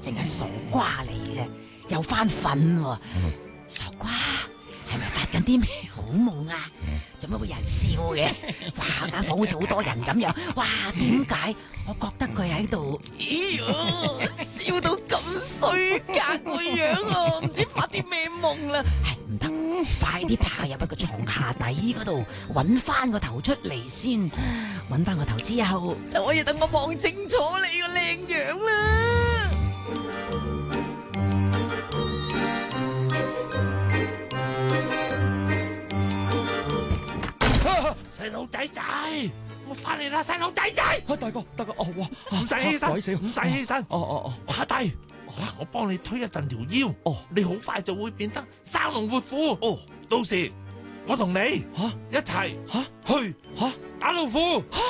淨係傻瓜嚟嘅，又翻瞓喎。傻瓜，係咪發緊啲咩好夢啊？做乜會有人笑嘅？哇，間房好似好多人咁樣。哇，點解？我覺得佢喺度，咦呀，笑到咁衰格個樣啊！唔知發啲咩夢啦。係唔得，快啲爬入一個床下底嗰度，搵翻個頭出嚟先。搵翻個頭之後，就可以等我望清楚你個靚樣啦。 細路仔仔，我翻嚟啦！細路仔仔， 大哥，哦，哇， 唔使起身， 鬼死， 唔使起身， 哦， 下低，我幫你推一陣條腰，你好快就會變得生龍活虎。到時我同你一齊去打老虎。